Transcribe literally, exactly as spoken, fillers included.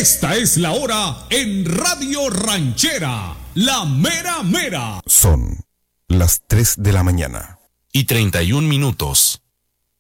Esta es la hora en Radio Ranchera, la mera mera. Son las tres de la mañana. Y treinta y un minutos.